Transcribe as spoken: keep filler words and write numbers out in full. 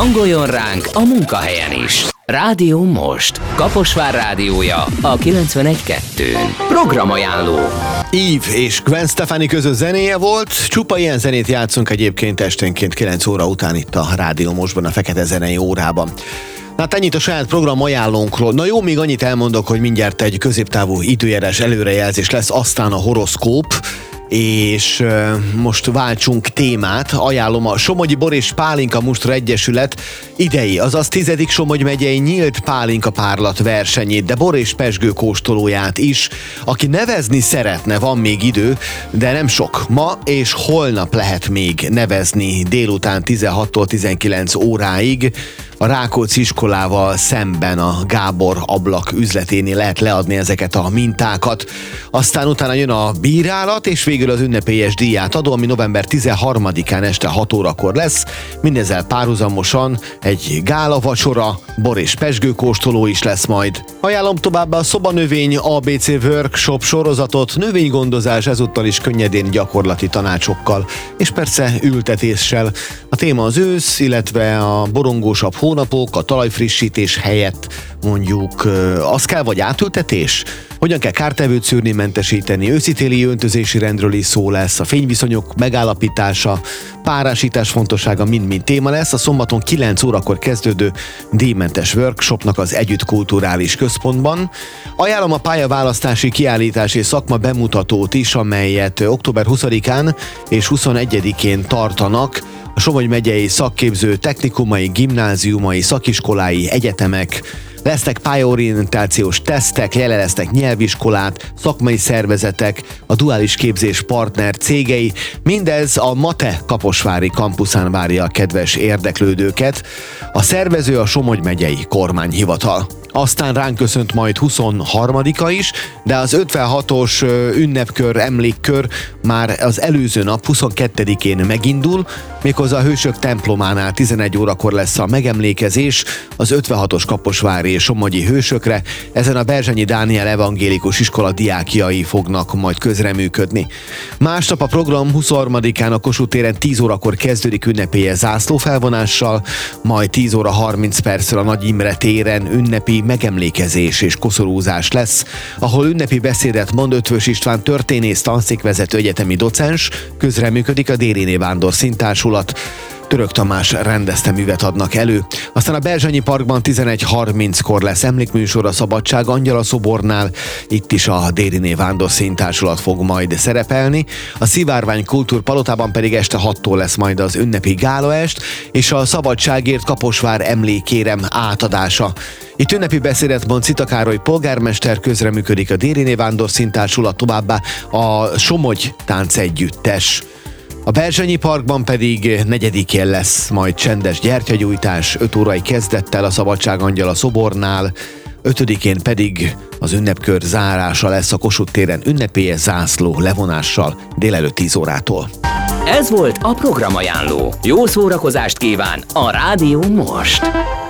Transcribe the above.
Hangoljon ránk a munkahelyen is. Rádió Most. Kaposvár rádiója a kilencvenegy kettő. Programajánló. Eve és Gwen Stefani közös zenéje volt. Csupa ilyen zenét játszunk egyébként esténként kilenc óra után itt a Rádió Mostban, a Fekete Zenei órában. Na hát ennyit a saját program ajánlónkról. Na jó, még annyit elmondok, hogy mindjárt egy középtávú időjárás előrejelzés lesz, aztán a horoszkóp, és uh, most váltsunk témát. Ajánlom a Somogyi Bor és Pálinka Mustra Egyesület idei, azaz tizedik Somogy megyei nyílt pálinka párlat versenyét, de bor és pezsgő kóstolóját is. Aki nevezni szeretne, van még idő, de nem sok. Ma és holnap lehet még nevezni délután tizenhattól tizenkilenc óráig. A Rákóczi iskolával szemben a Gábor ablak üzleténél lehet leadni ezeket a mintákat. Aztán utána jön a bírálat, és végül az ünnepélyes díját adó, ami november tizenharmadikán este hat órakor lesz. Mindezzel párhuzamosan egy gála vacsora, bor és pezsgőkóstoló is lesz majd. Ajánlom továbbá a szobanövény á bé cé workshop sorozatot, növénygondozás ezúttal is könnyedén gyakorlati tanácsokkal, és persze ültetéssel. A téma az ősz, illetve a borongósabb hónapok, a talajfrissítés helyett mondjuk az kell, vagy átültetés? Hogyan kell kártevőt szűrni, mentesíteni, őszi-téli öntözési rendről is szó lesz, a fényviszonyok megállapítása, párásítás fontossága mind-mind téma lesz. A szombaton kilenc órakor kezdődő díjmentes workshopnak az Együtt Kulturális Központban. Ajánlom a pályaválasztási kiállítás és szakma bemutatót is, amelyet október huszadikán és huszonegyedikén tartanak a Somogy megyei szakképző technikumai, gimnáziumai, szakiskolái, egyetemek. Lesznek pályaorientációs tesztek, jelen lesznek nyelviskolát, szakmai szervezetek, a duális képzés partner cégei. Mindez a MATE kaposvári kampuszán várja a kedves érdeklődőket. A szervező a Somogy megyei kormányhivatal. Aztán ránk köszönt majd huszonharmadika is, de az ötvenhatos ünnepkör, emlékkör már az előző nap huszonkettedikén megindul, méghozzá a Hősök templománál tizenegy órakor lesz a megemlékezés az ötvenhatos kaposvári és somogyi hősökre. Ezen a Berzsenyi Dániel evangélikus iskola diákjai fognak majd közreműködni. Másnap a program huszonharmadikán a Kossuth téren tíz órakor kezdődik ünnepélyes zászlófelvonással, majd tíz óra harminc perccel a Nagy Imre téren ünnepi megemlékezés és koszorúzás lesz, ahol ünnepi beszédet mond Ötvös István történész, tanszékvezető, egyetemi docens, közreműködik a Dériné Vándor Színtársulat. Török Tamás rendezte művet adnak elő. Aztán a Berzsenyi Parkban tizenegy harminckor lesz emlékműsor a Szabadság Angyala szobornál, itt is a Dériné Vándor Színtársulat fog majd szerepelni. A Szivárvány Kultúrpalotában pedig este hattól lesz majd az ünnepi gálaest, és a Szabadságért Kaposvár emlékérem átadása. Itt ünnepi beszédet mond Cita Károly polgármester, közreműködik a Dériné Vándor Színtársulat, továbbá a Somogy táncegyüttes. A Berzsenyi Parkban pedig negyedikén lesz majd csendes gyertyagyújtás, öt órai kezdettel a Szabadság Angyala szobornál, ötödikén pedig az ünnepkör zárása lesz a Kossuth téren ünnepélyes zászló levonással délelőtt tíz órától. Ez volt a programajánló. Jó szórakozást kíván a Rádió Most!